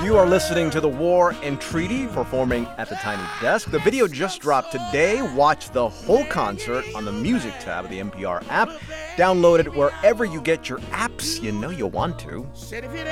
You are listening to The War and Treaty performing at the Tiny Desk. The video just dropped today. Watch the whole concert on the Music tab of the NPR app. Download it wherever you get your apps. You know you'll want to.